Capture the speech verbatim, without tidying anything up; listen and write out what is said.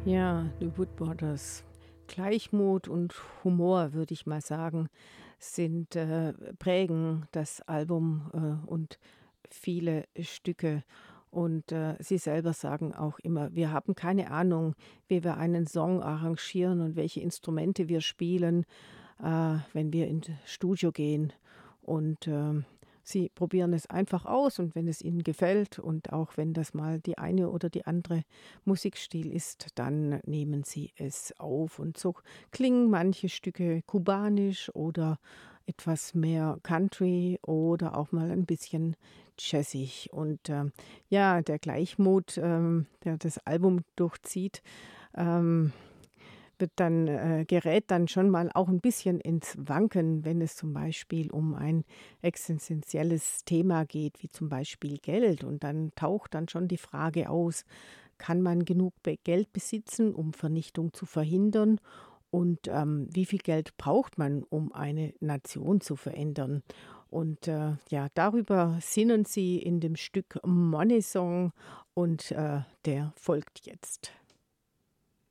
Ja, die Woodwarders. Gleichmut und Humor, würde ich mal sagen, sind äh, prägen das Album, äh, und viele Stücke. Und, äh, sie selber sagen auch immer: „Wir haben keine Ahnung, wie wir einen Song arrangieren und welche Instrumente wir spielen, äh, wenn wir ins Studio gehen.“ Und, ähm, sie probieren es einfach aus und wenn es ihnen gefällt und auch wenn das mal die eine oder die andere Musikstil ist, dann nehmen sie es auf. Und so klingen manche Stücke kubanisch oder etwas mehr Country oder auch mal ein bisschen jazzig. Und, ähm, ja, der Gleichmut, ähm, der das Album durchzieht, ähm wird dann äh, gerät dann schon mal auch ein bisschen ins Wanken, wenn es zum Beispiel um ein existenzielles Thema geht, wie zum Beispiel Geld. Und dann taucht dann schon die Frage aus: Kann man genug Be Geld besitzen, um Vernichtung zu verhindern? Und, ähm, wie viel Geld braucht man, um eine Nation zu verändern? Und, äh, ja, darüber sinnen sie in dem Stück „Money Song“ und, äh, der folgt jetzt.